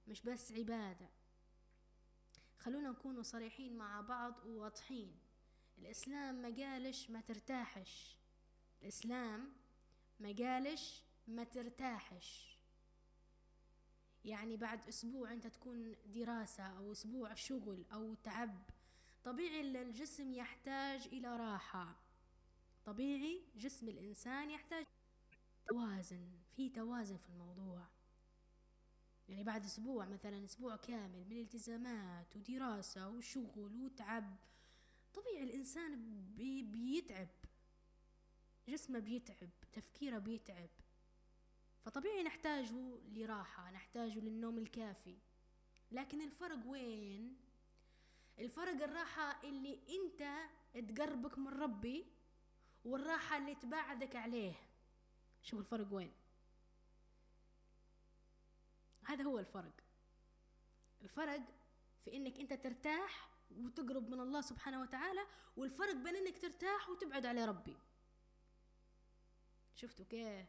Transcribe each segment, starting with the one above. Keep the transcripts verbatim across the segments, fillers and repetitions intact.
مش بس عبادة. خلونا نكون صريحين مع بعض وواضحين. الإسلام ما قالش ما ترتاحش، الإسلام ما قالش ما ترتاحش. يعني بعد أسبوع أنت تكون دراسة أو أسبوع شغل أو تعب، طبيعي الجسم يحتاج إلى راحة، طبيعي جسم الإنسان يحتاج توازن، في توازن في الموضوع. يعني بعد أسبوع مثلا، أسبوع كامل من التزامات ودراسة وشغل وتعب، طبيعي الإنسان بي بيتعب، جسمه بيتعب، تفكيره بيتعب، فطبيعي نحتاجه لراحة، نحتاجه للنوم الكافي. لكن الفرق وين؟ الفرق الراحة اللي انت تقربك من ربي، والراحة اللي تبعدك عليه. شوف الفرق وين؟ هذا هو الفرق. الفرق في انك انت ترتاح وتقرب من الله سبحانه وتعالى، والفرق بين انك ترتاح وتبعد على ربي. شفتوا كيف؟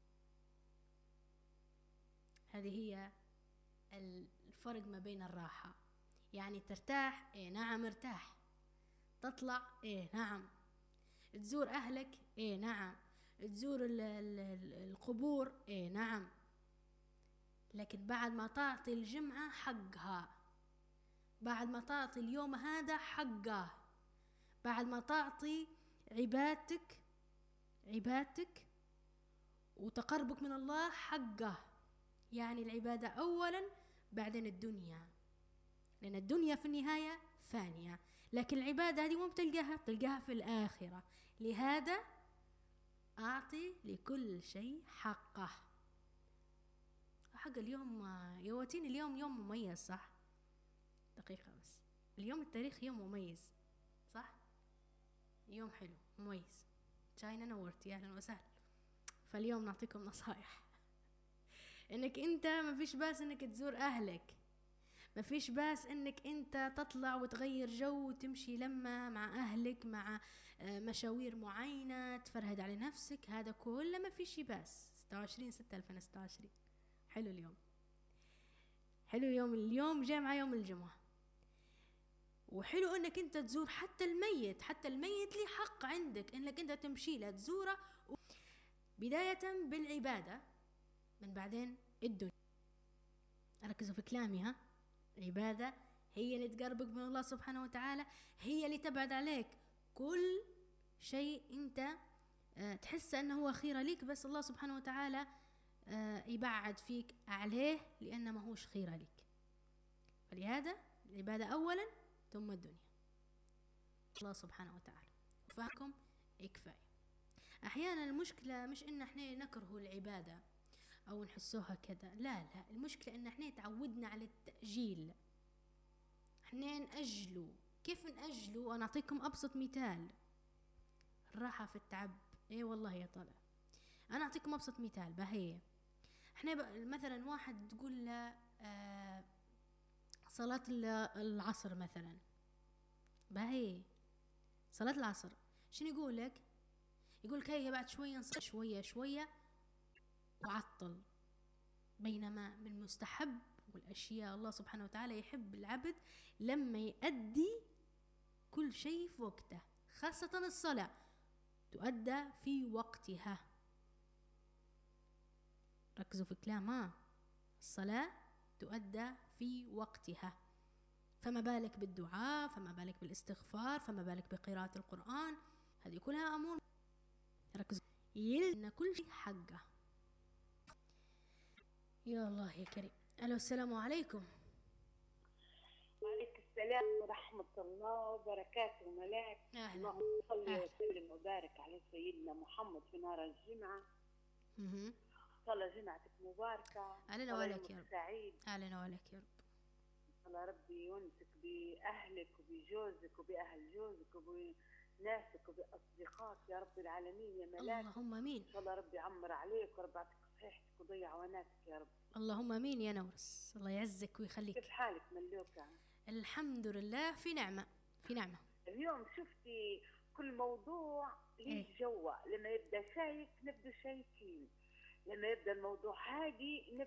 هذه هي الفرق ما بين الراحة. يعني ترتاح، ايه نعم ارتاح. تطلع، ايه نعم. تزور اهلك، ايه نعم. تزور ال ال القبور، ايه نعم. لكن بعد ما تعطي الجمعة حقها، بعد ما تعطي اليوم هذا حقه، بعد ما تعطي عبادتك عبادتك وتقربك من الله حقه. يعني العبادة أولا بعدين الدنيا، لأن الدنيا في النهاية فانية، لكن العبادة هذه وين بتلقاها؟ بتلقاها في الآخرة. لهذا أعطي لكل شيء حقه. حق اليوم يواتين، اليوم يوم مميز صح؟ دقيقة بس، اليوم التاريخ يوم مميز صح؟ يوم حلو مميز. شاينا نورتي، أهلا وسهلا. فاليوم نعطيكم نصائح انك انت ما فيش باس انك تزور اهلك، ما فيش باس انك انت تطلع وتغير جو وتمشي لما مع اهلك، مع مشاوير معينة تفرهد على نفسك، هذا كله ما فيش باس. ستة وعشرين ستة ألفين وستة وعشرين حلو اليوم، حلو اليوم. اليوم جاء مع يوم الجمعة، وحلو انك انت تزور حتى الميت. حتى الميت لي حق عندك انك انت تمشي له تزوره، بداية بالعبادة من بعدين الدنيا. ركزوا في كلامي ها. عبادة هي اللي تقربك من الله سبحانه وتعالى، هي اللي تبعد عليك كل شيء انت اه تحس انه هو خير ليك، بس الله سبحانه وتعالى اه يبعد فيك عليه لانه ما هوش خير ليك. فلهذا العبادة اولا ثم الدنيا. الله سبحانه وتعالى فاكم كفاية. احيانا المشكلة مش ان احنا نكره العبادة او نحسوها كذا، لا لا، المشكلة ان احنا تعودنا على التأجيل، احنا نأجلوا. كيف نأجلوا؟ انا اعطيكم ابسط مثال. الراحة في التعب، ايه والله يا طلع. انا اعطيكم ابسط مثال بهي. احنا مثلا واحد تقول له آه صلاة العصر مثلا، بهي صلاة العصر شنو يقول لك؟ يقول لك هي بعد شوية نصلي شوية شوية وعطل. بينما من المستحب والأشياء الله سبحانه وتعالى يحب العبد لما يؤدي كل شيء في وقته، خاصة الصلاة تؤدى في وقتها. ركزوا في كلامها، الصلاة تؤدى في وقتها، فما بالك بالدعاء، فما بالك بالاستغفار، فما بالك بقراءة القرآن. هذه كلها أمور. ركزوا يلنا كل شيء حقه. يا الله يا كريم. ألو السلام عليكم. وعليكم السلام ورحمة الله وبركاته. ملاك، اللهم صل وسلم وبارك على سيدنا محمد في نهار الجمعة. اها صلى جمعتك مباركة. علينا ولك يا رب. سعيد. علينا ولك يا رب. الله ربي يونسك بأهلك وبجوزك وبأهل جوزك وبناسك وبأصدقائك يا رب العالمين يا ملاك. اللهم امين. إن شاء الله ربي يعمر عليك ورب يعطيك صحتك وضيع وناسك يا رب. اللهم امين يا نورس، الله يعزك ويخليك. كيف حالك ملوكة؟ الحمد لله في نعمة، في نعمة. اليوم شفتي كل موضوع ليه إيه؟ جوة. لما يبدأ شايك نبدأ شايكين، لما يبدأ الموضوع هادي